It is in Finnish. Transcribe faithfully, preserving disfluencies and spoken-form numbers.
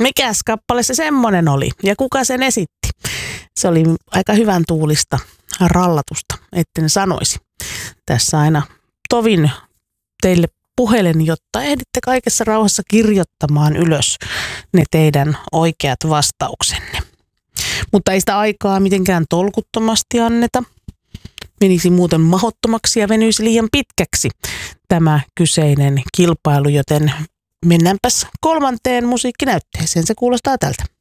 mikäs kappale se semmonen oli ja kuka sen esitti? Se oli aika hyvän tuulista rallatusta, etten sanoisi. Tässä aina tovin teille puhelen, jotta ehditte kaikessa rauhassa kirjoittamaan ylös ne teidän oikeat vastauksenne. Mutta ei sitä aikaa mitenkään tolkuttomasti anneta. Menisi muuten mahdottomaksi ja venyisi liian pitkäksi tämä kyseinen kilpailu, joten mennäänpäs kolmanteen musiikkinäytteeseen. Se kuulostaa tältä.